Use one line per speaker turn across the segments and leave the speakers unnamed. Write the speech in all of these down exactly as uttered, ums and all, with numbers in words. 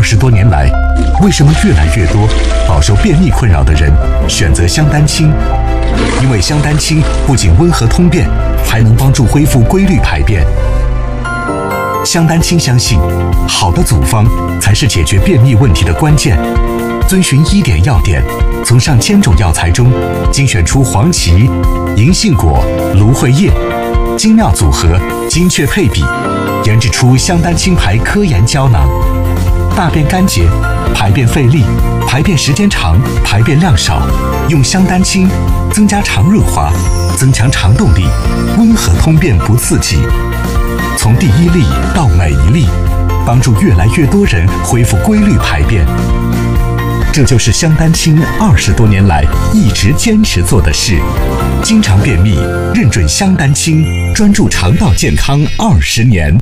十多年来，为什么越来越多饱受便秘困扰的人选择香丹清？因为香丹清不仅温和通便，还能帮助恢复规律排便。香丹清相信，好的组方才是解决便秘问题的关键。遵循医典要点，从上千种药材中精选出黄芪、银杏果、芦荟叶，精妙组合，精确配比，研制出香丹清牌科研胶囊。大便干结、排便费力、排便时间长、排便量少，用香丹清增加肠润滑，增强肠动力，温和通便不刺激。从第一粒到每一粒，帮助越来越多人恢复规律排便。这就是香丹清二十多年来一直坚持做的事。经常便秘，认准香丹清，专注肠道健康二十年。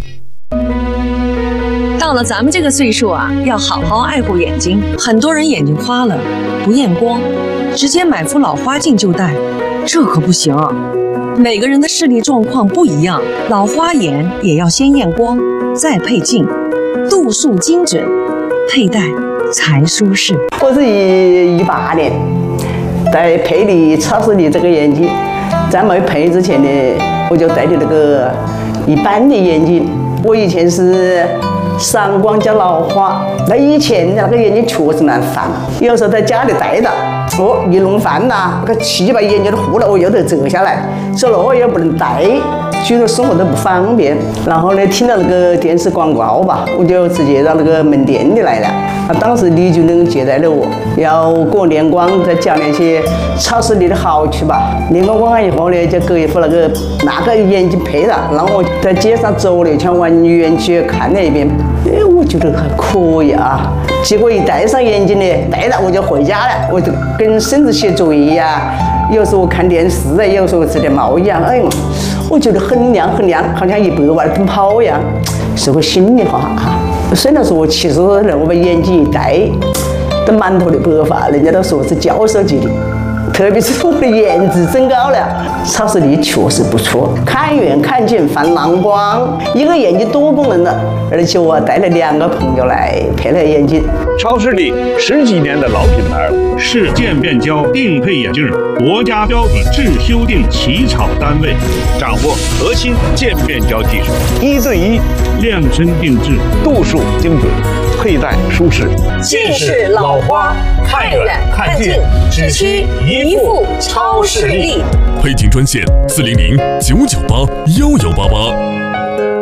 到了咱们这个岁数啊，要好好爱护眼睛。很多人眼睛花了，不验光，直接买副老花镜就戴，这可不行。每个人的视力状况不一样，老花眼也要先验光，再配镜，度数精准，佩戴才舒适。
我是一一八年在配的超视力这个眼镜，在没配之前呢，我就戴的那个一般的眼镜。我以前是散光加老花，那以前那个眼睛确实蛮烦，有时候在家里戴着，哦，一弄饭呐，那个气把眼睛都糊了，我又得折下来，所以我也不能戴，许多生活都不方便。然后呢，听到那个电视广告吧，我就直接到那个门店里来了。啊，当时李主任接待了我，要给我验光，再讲那些超视力的好处吧。验完光以后呢，就给一副那个那个眼镜配上，然后我在街上走了一圈，往园区看了一遍，哎，我觉得还可以啊。结果一戴上眼镜呢，戴了我就回家了，我就跟孙子写作业呀，有时候看电视啊，有时候吃点猫一样，哎，我觉得很亮很亮，好像一百万奔跑一样，是个心里话哈。虽然说我七十多了，我把眼镜一戴，都满头的白发，人家都说是教授级的。特别是我的颜值增高了，超视力确实不错，看远看近放蓝光，一个眼睛多功能的，而且我带了两个朋友来配了眼镜。
超视力十几年的老品牌了，是渐变焦定配眼镜国家标准制修订起草单位，掌握核心渐变焦技术，一对一量身定制，度数精准，佩戴舒适。
近视老花，看远看近，只需一副超视力。
配镜专线：四零零九九八幺幺八八。